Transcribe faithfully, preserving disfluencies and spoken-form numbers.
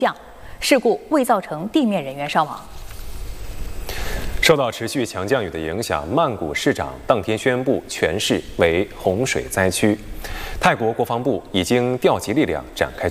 降，事故未造成地面人员伤亡。 受到持续强降雨的影响，曼谷市长当天宣布全市为洪水灾区。泰国国防部已经调集力量展开